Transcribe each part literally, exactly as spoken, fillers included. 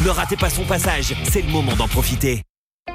Ne ratez pas son passage, c'est le moment d'en profiter.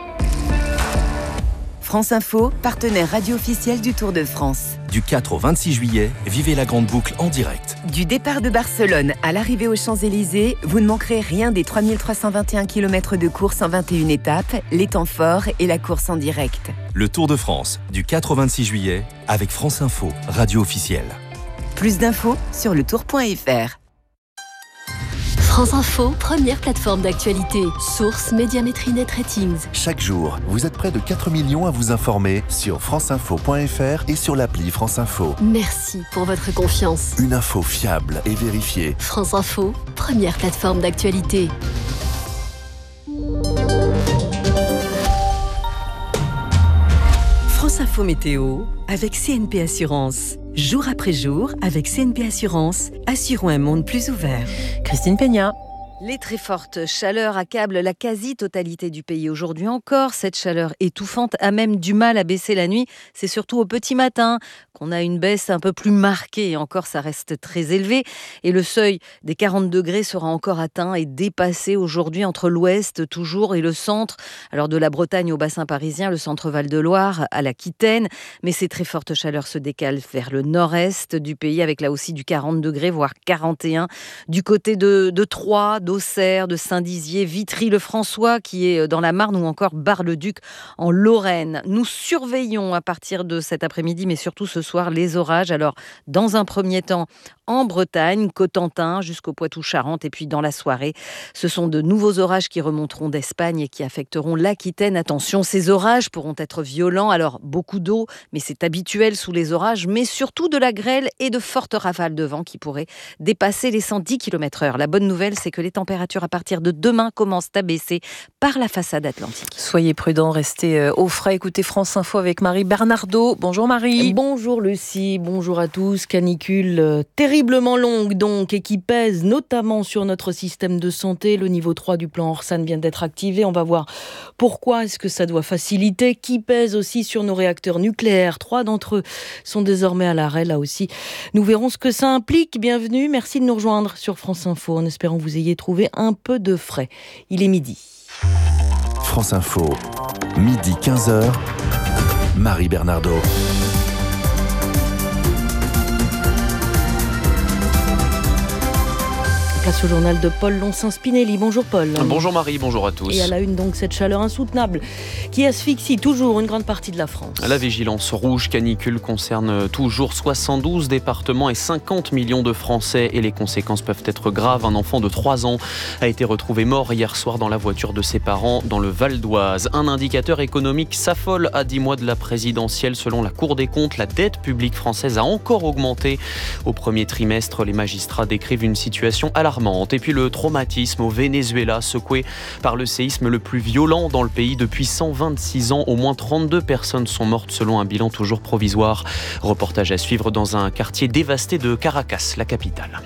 France Info, partenaire radio officiel du Tour de France. Du quatre au vingt-six juillet, vivez la grande boucle en direct. Du départ de Barcelone à l'arrivée aux Champs-Élysées, vous ne manquerez rien des trois mille trois cent vingt et un kilomètres de course en vingt et une étapes, les temps forts et la course en direct. Le Tour de France, du quatre au vingt-six juillet, avec France Info, radio officielle. Plus d'infos sur le tour point f r. France Info, première plateforme d'actualité. Source Médiamétrie Net Ratings. Chaque jour, vous êtes près de quatre millions à vous informer sur franceinfo point f r et sur l'appli France Info. Merci pour votre confiance. Une info fiable et vérifiée. France Info, première plateforme d'actualité. France Info Météo avec C N P Assurance. Jour après jour, avec C N P Assurance, assurons un monde plus ouvert. Christine Peña. Les très fortes chaleurs accablent la quasi-totalité du pays aujourd'hui encore. Cette chaleur étouffante a même du mal à baisser la nuit. C'est surtout au petit matin qu'on a une baisse un peu plus marquée. Et encore, ça reste très élevé. Et le seuil des quarante degrés sera encore atteint et dépassé aujourd'hui entre l'ouest toujours et le centre. Alors de la Bretagne au bassin parisien, le centre Val-de-Loire à l'Aquitaine. Mais ces très fortes chaleurs se décalent vers le nord-est du pays avec là aussi du quarante degrés, voire quarante et un. Du côté de, de Troyes, d'Auxerre, de Saint-Dizier, Vitry-le-François qui est dans la Marne ou encore Bar-le-Duc en Lorraine. Nous surveillons à partir de cet après-midi, mais surtout ce soir, les orages. Alors, dans un premier temps, en Bretagne, Cotentin, jusqu'au Poitou-Charentes, et puis dans la soirée, ce sont de nouveaux orages qui remonteront d'Espagne et qui affecteront l'Aquitaine. Attention, ces orages pourront être violents. Alors, beaucoup d'eau, mais c'est habituel sous les orages, mais surtout de la grêle et de fortes rafales de vent qui pourraient dépasser les cent dix kilomètres heure. La bonne nouvelle, c'est que les températures à partir de demain commencent à baisser par la façade atlantique. Soyez prudents, restez au frais. Écoutez France Info avec Marie Bernardo. Bonjour Marie. Bonjour Lucie, bonjour à tous. Canicule euh, terriblement longue donc et qui pèse notamment sur notre système de santé. Le niveau trois du plan Orsan vient d'être activé. On va voir pourquoi est-ce que ça doit faciliter. Qui pèse aussi sur nos réacteurs nucléaires. Trois d'entre eux sont désormais à l'arrêt. Là aussi, nous verrons ce que ça implique. Bienvenue, merci de nous rejoindre sur France Info en espérant que vous ayez trouvé un peu de frais. Il est midi. France Info, midi quinze heures, Marie Bernardo. Place au journal de Paul Lonsin-Spinelli. Bonjour Paul. Bonjour Marie, bonjour à tous. Et à la une donc cette chaleur insoutenable qui asphyxie toujours une grande partie de la France. La vigilance rouge canicule concerne toujours soixante-douze départements et cinquante millions de Français et les conséquences peuvent être graves. Un enfant de trois ans a été retrouvé mort hier soir dans la voiture de ses parents dans le Val d'Oise. Un indicateur économique s'affole à dix mois de la présidentielle. Selon la Cour des comptes, la dette publique française a encore augmenté. Au premier trimestre, les magistrats décrivent une situation alarmante. Et puis le traumatisme au Venezuela, secoué par le séisme le plus violent dans le pays depuis cent vingt-six ans. Au moins trente-deux personnes sont mortes selon un bilan toujours provisoire. Reportage à suivre dans un quartier dévasté de Caracas, la capitale.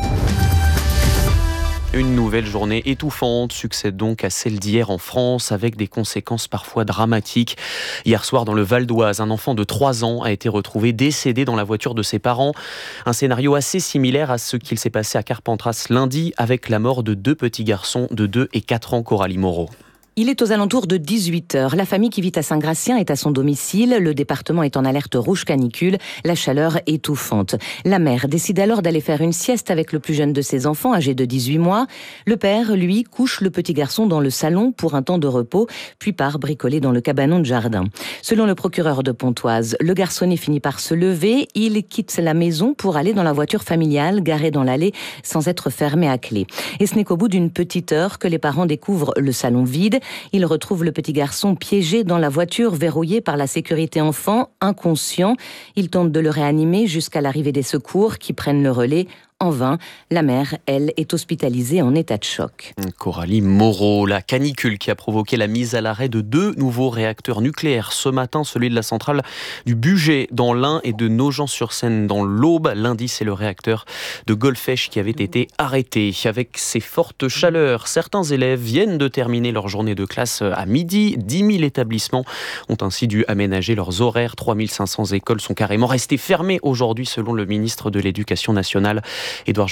Une nouvelle journée étouffante succède donc à celle d'hier en France avec des conséquences parfois dramatiques. Hier soir dans le Val d'Oise, un enfant de trois ans a été retrouvé décédé dans la voiture de ses parents. Un scénario assez similaire à ce qu'il s'est passé à Carpentras lundi avec la mort de deux petits garçons de deux et quatre ans, Coralie Moreau. Il est aux alentours de dix-huit heures. La famille qui vit à Saint-Gratien est à son domicile. Le département est en alerte rouge canicule. La chaleur étouffante. La mère décide alors d'aller faire une sieste avec le plus jeune de ses enfants, âgé de dix-huit mois. Le père, lui, couche le petit garçon dans le salon pour un temps de repos, puis part bricoler dans le cabanon de jardin. Selon le procureur de Pontoise, le garçonnet finit par se lever. Il quitte la maison pour aller dans la voiture familiale garée dans l'allée sans être fermée à clé. Et ce n'est qu'au bout d'une petite heure que les parents découvrent le salon vide. Ils retrouvent le petit garçon piégé dans la voiture, verrouillé par la sécurité enfant, inconscient. Ils tentent de le réanimer jusqu'à l'arrivée des secours qui prennent le relais. En vain, la mère, elle, est hospitalisée en état de choc. Coralie Moreau, la canicule qui a provoqué la mise à l'arrêt de deux nouveaux réacteurs nucléaires. Ce matin, celui de la centrale du Bugey dans l'Ain et de Nogent-sur-Seine dans l'Aube. Lundi, c'est le réacteur de Golfech qui avait été arrêté. Avec ces fortes chaleurs, certains élèves viennent de terminer leur journée de classe à midi. dix mille établissements ont ainsi dû aménager leurs horaires. trois mille cinq cents écoles sont carrément restées fermées aujourd'hui, selon le ministre de l'Éducation nationale. Édouard